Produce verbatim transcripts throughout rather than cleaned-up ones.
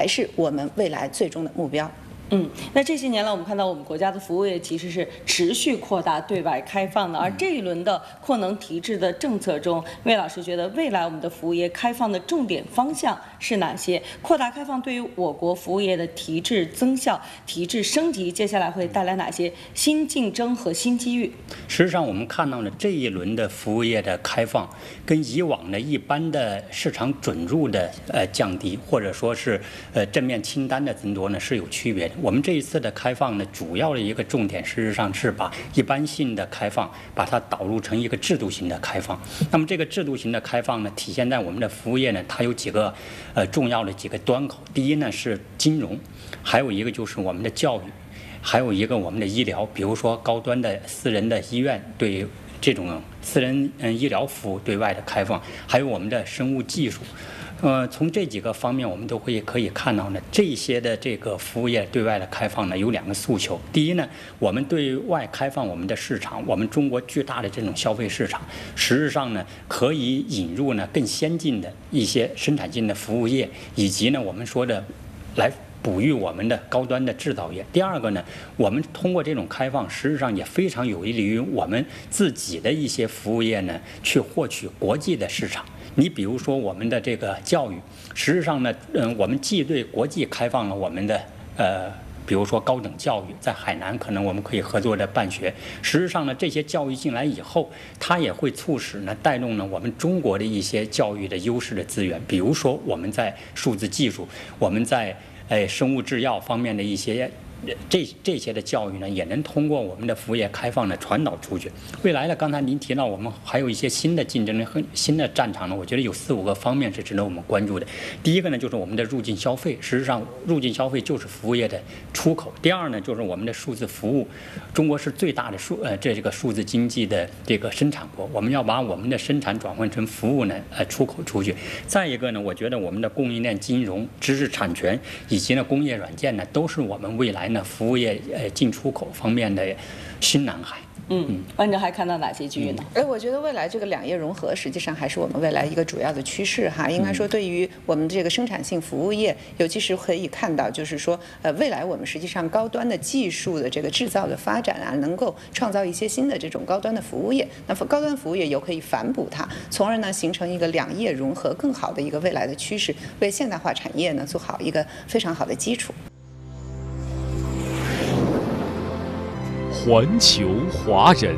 才是我们未来最终的目标。 嗯，那这些年来，我们看到我们国家的服务业其实是持续扩大对外开放的，而这一轮的扩能提质的政策中，魏老师觉得未来我们的服务业开放的重点方向是哪些？扩大开放对于我国服务业的提质增效、提质升级，接下来会带来哪些新竞争和新机遇？ 实际上，我们看到了这一轮的服务业的开放，跟以往的一般的市场准入的呃降低，或者说是呃正面清单的增多呢，是有区别的。我们这一次的开放呢，主要的一个重点，事实上是把一般性的开放，把它导入成一个制度型的开放。那么这个制度型的开放呢，体现在我们的服务业呢，它有几个呃重要的几个端口。第一呢是金融，还有一个就是我们的教育，还有一个我们的医疗，比如说高端的私人的医院对这种私人嗯医疗服务对外的开放，还有我们的生物技术。呃，从这几个方面，我们都会可以看到呢，这些的这个服务业对外的开放呢，有两个诉求。第一呢，我们对外开放我们的市场，我们中国巨大的这种消费市场，实质上呢，可以引入呢更先进的一些生产性的服务业，以及呢我们说的来哺育我们的高端的制造业。第二个呢，我们通过这种开放，实际上也非常有利于我们自己的一些服务业呢，去获取国际的市场。你比如说我们的这个教育，实际上呢，嗯，我们既对国际开放了我们的呃，比如说高等教育，在海南可能我们可以合作的办学。实际上呢，这些教育进来以后，它也会促使呢，带动呢我们中国的一些教育的优势的资源，比如说我们在数字技术，我们在呃生物制药方面的一些。这这些的教育呢，也能通过我们的服务业开放呢传导出去。未来呢，刚才您提到我们还有一些新的竞争力和新的战场呢，我觉得有四五个方面是值得我们关注的。第一个呢，就是我们的入境消费，实际上入境消费就是服务业的出口。第二呢，就是我们的数字服务，中国是最大的数呃这这个数字经济的这个生产国，我们要把我们的生产转换成服务呢呃出口出去。再一个呢，我觉得我们的供应链金融、知识产权以及呢工业软件呢，都是我们未来呢服务业呃进出口方面的新蓝海。 嗯，班长还看到哪些机遇呢？ 哎，我觉得未来这个两业融合，实际上还是我们未来一个主要的趋势哈。应该说，对于我们这个生产性服务业，尤其是可以看到，就是说，呃，未来我们实际上高端的技术的这个制造的发展啊，能够创造一些新的这种高端的服务业。那高端服务业又可以反哺它，从而呢形成一个两业融合更好的一个未来的趋势，为现代化产业呢做好一个非常好的基础。 环球华人，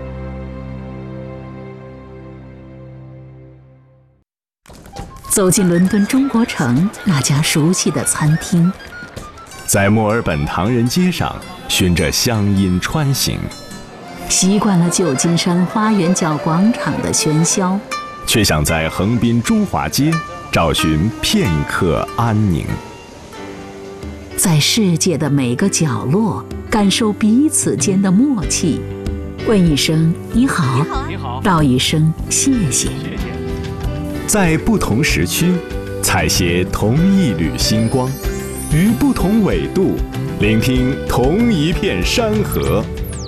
走进伦敦中国城那家熟悉的餐厅， 在墨尔本唐人街上循着乡音穿行， 习惯了旧金山花园角广场的喧嚣， 却想在横滨中华街找寻片刻安宁。 在世界的每个角落感受彼此间的默契，问一声你好， 你好， 道一声谢谢。 在不同时区采撷同一缕星光，于不同纬度聆听同一片山河。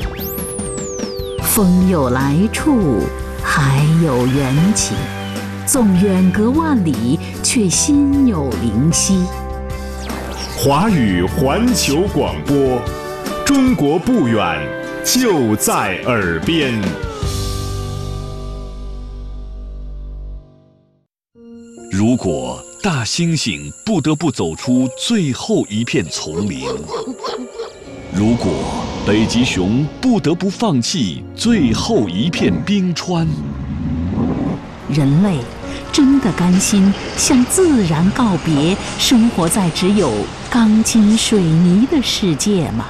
风有来处，海有缘起，纵远隔万里，却心有灵犀。 华语环球广播，中国不远，就在耳边。如果大猩猩不得不走出最后一片丛林，如果北极熊不得不放弃最后一片冰川， 人类真的甘心向自然告别，生活在只有钢筋水泥的世界吗？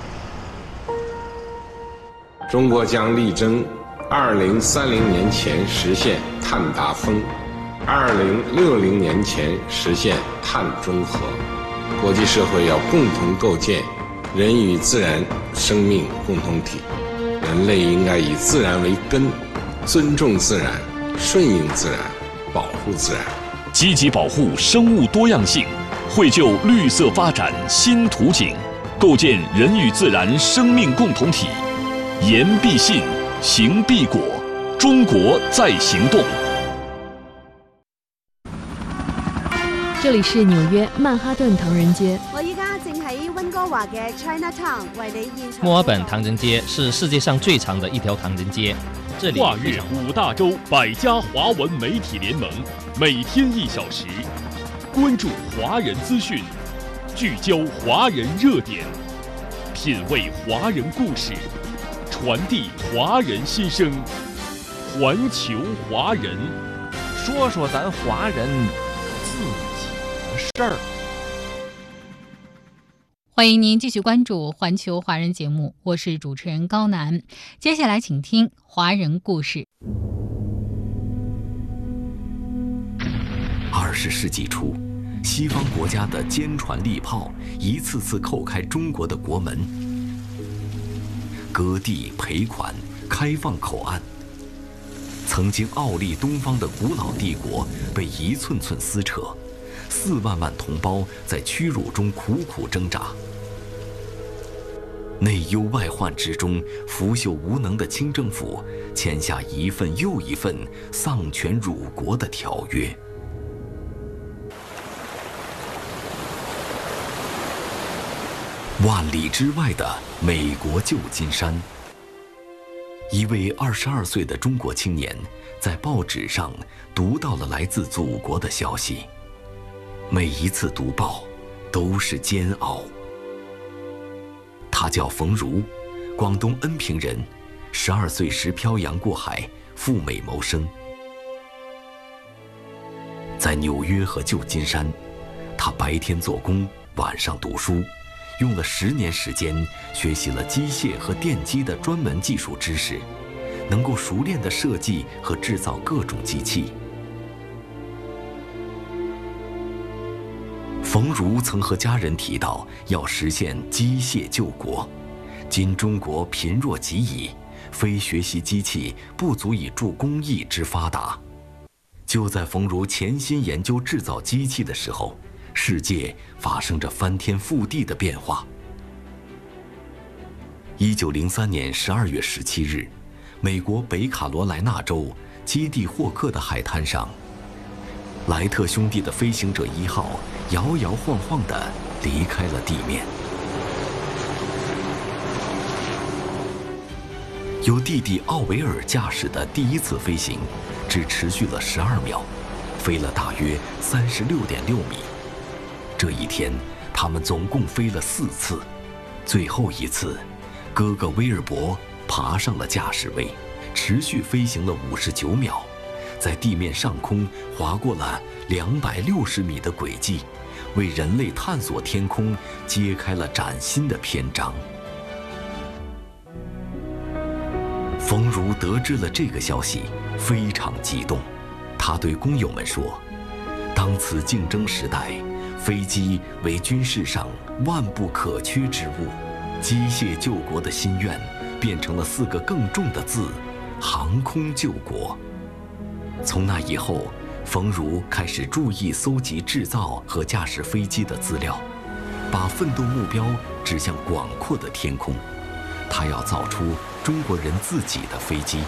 中国将力争二零三零年前实现碳达峰，二零六零年前实现碳中和。国际社会要共同构建人与自然生命共同体，人类应该以自然为根，尊重自然，顺应自然，保护自然， 积极保护生物多样性，绘就绿色发展新图景，构建人与自然生命共同体。言必信，行必果，中国在行动。 这这里是纽約曼哈頓唐人街。 我依家正喺溫哥華嘅 Chinatown 為你現場。 墨爾本唐人街是世界上最長的一條唐人街，這裡跨越五大洲百家華文媒體聯盟，每天一小時，關注華人資訊，聚焦華人熱點，品味華人故事，傳遞華人心聲，環球華人， 說說咱華人自己的事兒。 歡迎您繼續關注環球華人節目，我是主持人高楠。接下來請聽華人故事。 二十世紀初，西方國家的堅船利炮一次次扣開中國的國門，割地賠款，開放口岸。曾經傲立東方的古老帝國被一寸寸撕扯，四萬萬同胞在屈辱中苦苦掙扎。內憂外患之中，腐朽無能的清政府簽下一份又一份喪權辱國的條約。萬里之外的美國舊金山，一位二十二歲的中國青年在報紙上讀到了來自祖國的消息，每一次讀報都是煎熬。他叫馮如，廣東恩平人，十二歲時漂洋過海赴美謀生。在紐約和舊金山，他白天做工，晚上讀書，用了十年時間學習了機械和電機的專門技術知識，能夠熟練地設計和製造各種機器。馮如曾和家人提到要實現機械救國，今中國貧弱極矣，非學習機器不足以助公益之發達。就在馮如潛心研究製造機器的時候，世界發生着翻天覆地的變化。一九零三年十二月十七日，美國北卡羅來納州基地霍克的海灘上，萊特兄弟的飛行者一號搖搖晃晃地離開了地面。由弟弟奧維爾駕駛的第一次飛行只持續了十二秒，飛了大約三十六點六米。這一天，他們總共飛了四次，最後一次，哥哥威爾伯爬上了駕駛位，持續飛行了五十九秒，在地面上空劃過了兩百六十米的軌跡，為人類探索天空揭開了嶄新的篇章。馮如得知了這個消息，非常激動，他對工友們說：“當此競爭時代，飛機為軍事上萬不可缺之物，機械救國的心願變成了四個更重的字：航空救國。”從那以後，馮如開始注意搜集製造和駕駛飛機的資料，把奮鬥目標指向廣闊的天空。他要造出中國人自己的飛機。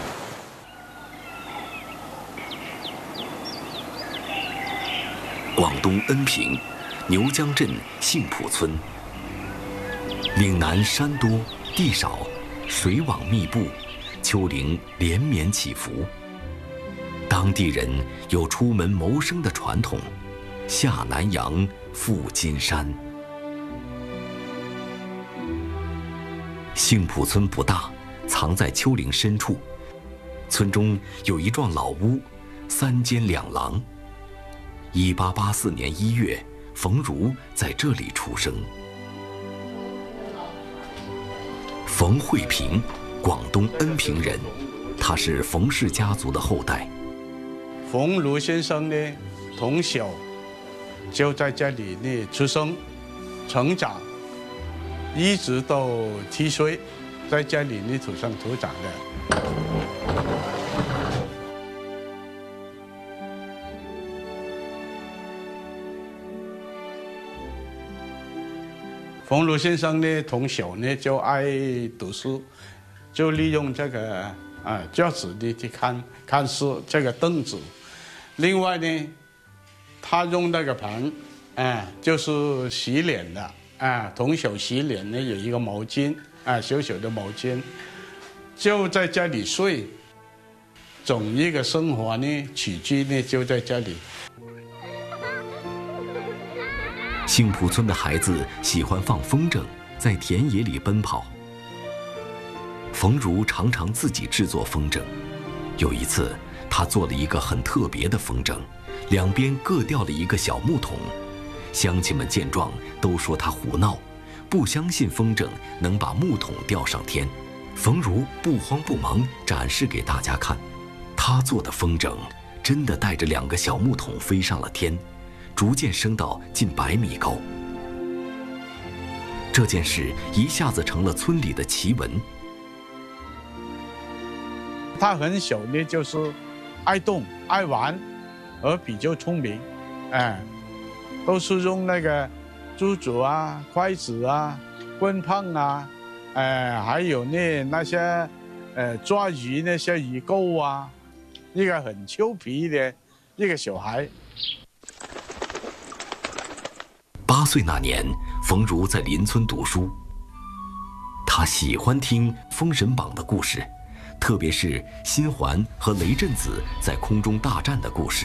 廣東恩平牛江鎮杏浦村，嶺南山多地少，水網密布，丘陵連綿起伏。當地人有出門謀生的傳統，下南洋，赴金山。杏浦村不大，藏在丘陵深處。村中有一幢老屋，三間兩廊。一八八四年一月，馮如在這裡出生。馮惠平，廣東恩平人，他是馮氏家族的後代。 馮如先生呢，從小就在這裡呢出生、成長，一直到七歲，在這裡呢土生土長的。馮如先生呢，從小呢就愛讀書，就利用這個啊教室呢去看看書，這個凳子。另外呢，他用那個盤哎，就是洗脸的，啊，童小洗脸呢有一个毛巾，啊，小小的毛巾，就在家里睡，整一个生活呢起居呢就在家里。 杏浦村的孩子喜欢放风筝，在田野里奔跑。冯如常常自己制作风筝，有一次，他做了一个很特别的风筝，两边各吊了一个小木桶。乡亲们见状都说他胡闹，不相信风筝能把木桶吊上天。冯如不慌不忙展示给大家看，他做的风筝真的带着两个小木桶飞上了天，逐渐升到近百米高。这件事一下子成了村里的奇闻。 他很小呢，就是爱动、爱玩，而比较聪明，哎，都是用那个珠子啊、筷子啊、棍棒啊，哎，还有呢那些呃抓鱼那些鱼钩啊，一个很俏皮的一个小孩。 八岁那年，冯如在邻村读书，他喜欢听《封神榜》的故事，特别是新环和雷震子在空中大战的故事。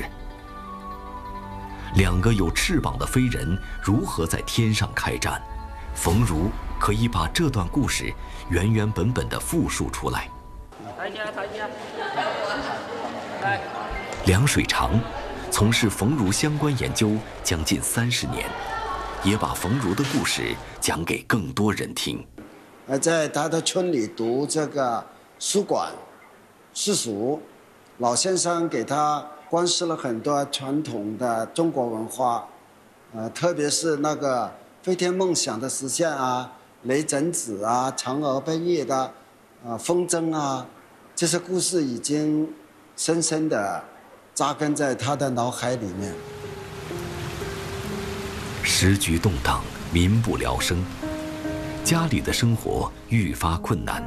两个有翅膀的飞人如何在天上开战，冯如可以把这段故事原原本本地复述出来。梁水长从事冯如相关研究将近三十年，也把冯如的故事讲给更多人听。 在他的村里读这个书馆私塾，老先生给他灌输了很多传统的中国文化，呃，特别是那个飞天梦想的实现啊，雷震子啊，嫦娥奔月的，呃，风筝啊，这些故事已经深深地扎根在他的脑海里面。 时局动荡，民不聊生，家里的生活愈发困难。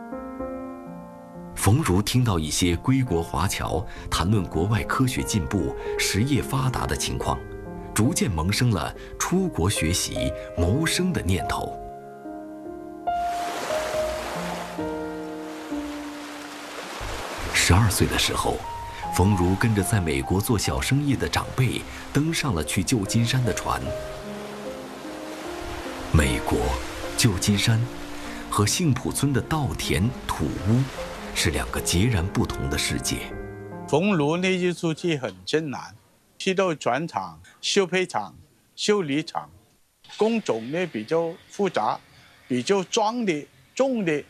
冯如听到一些归国华侨谈论国外科学进步、实业发达的情况，逐渐萌生了出国学习、谋生的念头。十二岁的时候，冯如跟着在美国做小生意的长辈登上了去旧金山的船。美国、旧金山和杏浦村的稻田、土屋是两个截然不同的世界。 冯如那一出去很艰难，去到船厂、修配厂、修理厂，工种呢比较复杂，比较壮的、重的。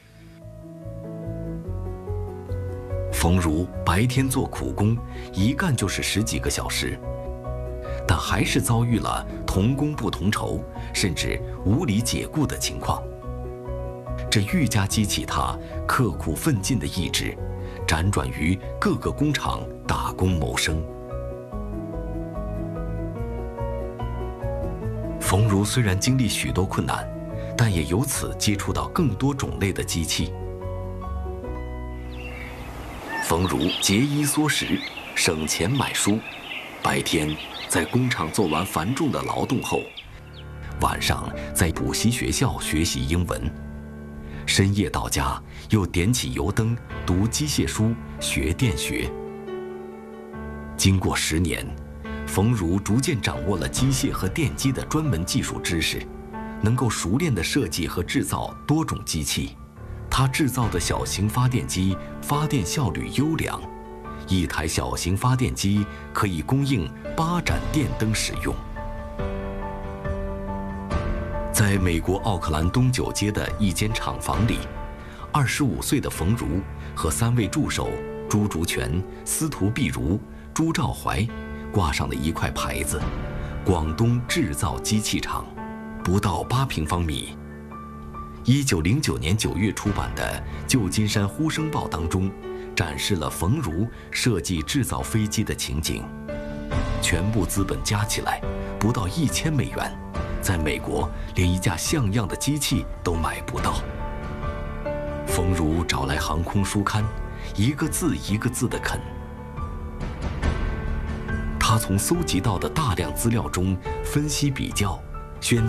冯如白天做苦工，一干就是十几个小时，但还是遭遇了同工不同酬，甚至无理解雇的情况。这愈加激起他刻苦奋进的意志，辗转于各个工厂打工谋生。冯如虽然经历许多困难，但也由此接触到更多种类的机器。冯如节衣缩食，省钱买书，白天在工厂做完繁重的劳动后，晚上在补习学校学习英文，深夜到家又点起油灯读机械书学电学。经过十年，冯如逐渐掌握了机械和电机的专门技术知识，能够熟练地设计和制造多种机器。他制造的小型发电机发电效率优良，一台小型发电机可以供应八盏电灯使用。在美国奥克兰东九街的一间厂房里，二十五岁的冯如和三位助手朱竹泉、司徒碧如、朱兆怀挂上了一块牌子：广东制造机器厂。不到八平方米。一九零九年九月出版的《旧金山呼声报》当中，展示了冯如设计制造飞机的情景。全部资本加起来不到一千美元，在美国连一架像样的机器都买不到。冯如找来航空书刊，一个字一个字地啃。他他从搜集到的大量资料中分析比较，选